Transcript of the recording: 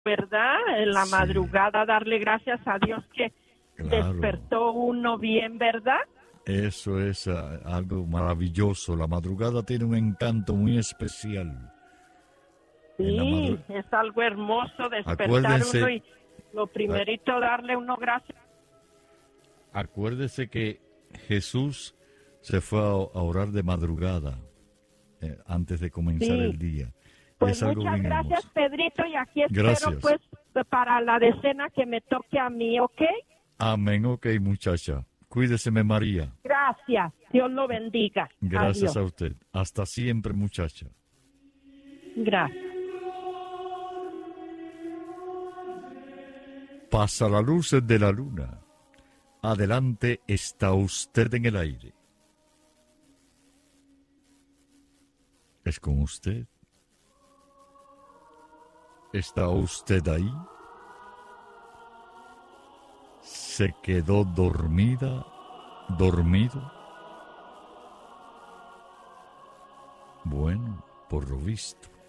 ¿verdad? En la Sí. madrugada darle gracias a Dios que Claro. despertó uno bien, ¿verdad? Eso es algo maravilloso. La madrugada tiene un encanto muy especial. En la Sí, es algo hermoso despertar Acuérdense- uno y lo primerito darle uno gracias. Acuérdese que Jesús se fue a orar de madrugada antes de comenzar Sí. el día. Pues Es algo muchas bien gracias, hermoso. Pedrito, y aquí espero Gracias. pues para la decena que me toque a mí, ¿ok? Amén. Ok, muchacha. Cuídeseme, María. Gracias, Dios lo bendiga. Gracias Adiós. a usted. Hasta siempre, muchacha. Gracias. Pasa la luz de la luna. Adelante está usted en el aire. ¿Es con usted? ¿Está usted ahí? ¿Se quedó dormida? ¿Dormido? Bueno, por lo visto.